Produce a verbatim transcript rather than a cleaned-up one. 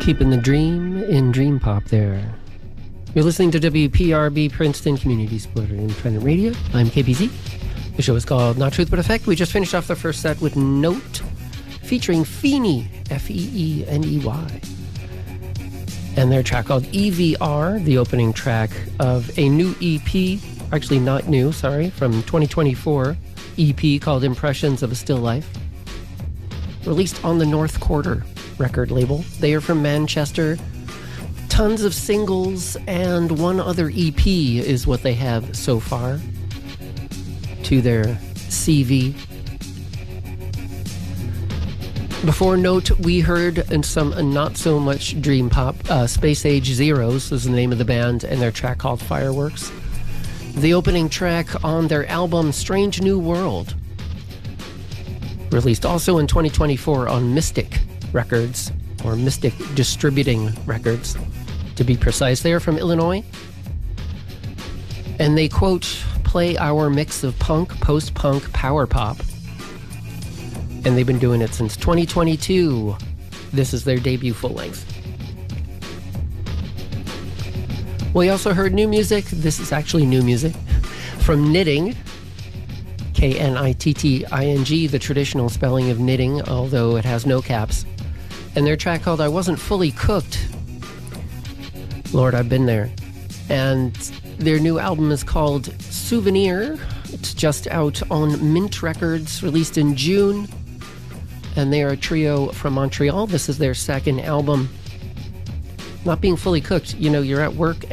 Keeping the dream in dream pop there. You're listening to W P R B Princeton Community Supporter Independent Radio. I'm K P Z. The show is called Not Truth But Effect. We just finished off the first set with Note featuring Feeny, F E E N E Y. And their track called E V R, the opening track of a new E P, actually not new, sorry, from twenty twenty-four E P called Impressions of a Still Life, released on the North Quarter record label. They are from Manchester. Tons of singles and one other E P is what they have so far to their C V. Before Note, we heard in some uh, not so much dream pop, uh, Space Age Zeros is the name of the band, and their track called Fireworks. The opening track on their album Strange New World, released also in twenty twenty-four on Mystic Records, or Mystic Distributing Records, to be precise. They are from Illinois, and they, quote, play our mix of punk, post-punk, power pop. And they've been doing it since twenty twenty-two. This is their debut full-length. We also heard new music. This is actually new music from Knitting, K N I T T I N G, the traditional spelling of knitting, although it has no caps. And their track called I Wasn't Fully Cooked. Lord, I've been there. And their new album is called Souvenir. It's just out on Mint Records, released in June. And they are a trio from Montreal. This is their second album. Not being fully cooked, you know, you're at work